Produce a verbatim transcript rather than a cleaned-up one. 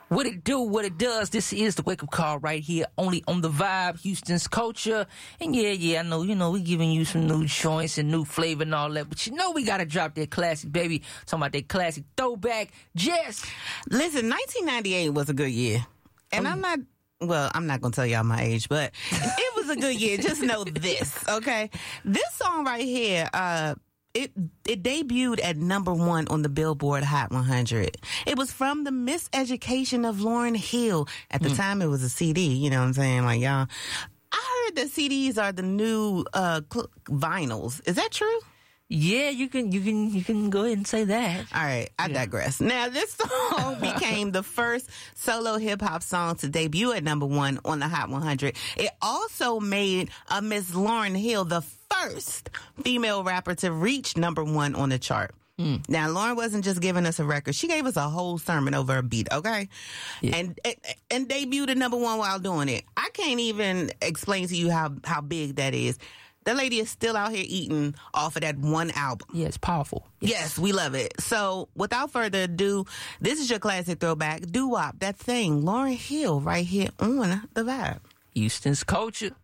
What it do, what it does, this is the wake-up call right here, only on The Vibe, Houston's culture. And yeah, yeah, I know, you know, we giving you some new joints and new flavor and all that, but you know we gotta drop that classic, baby. Talking about that classic throwback. Jess! Listen, nineteen ninety-eight was a good year. And oh, I'm not, well, I'm not gonna tell y'all my age, but it was a good year. Just know this, okay? This song right here, uh, It it debuted at number one on the Billboard Hot one hundred. It was from the Miseducation of Lauryn Hill. At the mm. time, it was a C D. You know what I'm saying? Like, y'all. I heard that C Ds are the new uh, cl- vinyls. Is that true? Yeah, you can you can you can go ahead and say that. All right, I yeah. digress. Now, this song became the first solo hip hop song to debut at number one on the Hot one hundred. It also made uh, Miss Lauryn Hill the first female rapper to reach number one on the chart. Mm. Now, Lauryn wasn't just giving us a record; she gave us a whole sermon over a beat. Okay, yeah. and, and and debuted at number one while doing it. I can't even explain to you how how big that is. That lady is still out here eating off of that one album. Yeah, it's powerful. Yes. yes, we love it. So, without further ado, this is your classic throwback, doo-wop, that thing, Lauryn Hill, right here on The Vibe. Houston's culture.